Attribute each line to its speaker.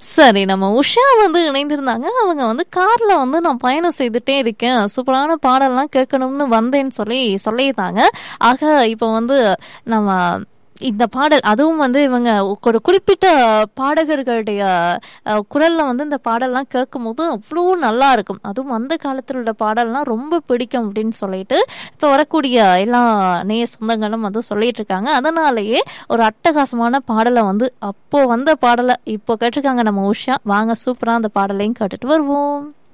Speaker 1: சரி, நம்ம உஷா வந்து இணைந்திருந்தாங்க. அவங்க வந்து கார்ல வந்து நான் பயணம் செய்துட்டே இருக்கேன். சூப்பரான பாடல்லாம் கேட்கணும்னு வந்தேன்னு சொல்லியிருந்தாங்க. ஆக இப்ப வந்து நம்ம இந்த பாடல் அதுவும் வந்து இவங்க ஒரு குறிப்பிட்ட பாடகர்களுடைய குரல்ல வந்து இந்த பாடல்லாம் கேட்கும்போது அவ்வளோ நல்லா இருக்கும். அதுவும் அந்த காலத்தில் உள்ள பாடல்லாம் ரொம்ப பிடிக்கும் அப்படின்னு சொல்லிட்டு இப்போ வரக்கூடிய எல்லா நேய சொந்தங்களும் வந்து சொல்லிட்டு இருக்காங்க. அதனாலேயே ஒரு அட்டகாசமான பாடலை வந்து அப்போ வந்த பாடலை இப்போ கேட்டிருக்காங்க நம்ம உஷா. வாங்க சூப்பரா அந்த பாடலையும் கேட்டுட்டு வருவோம்.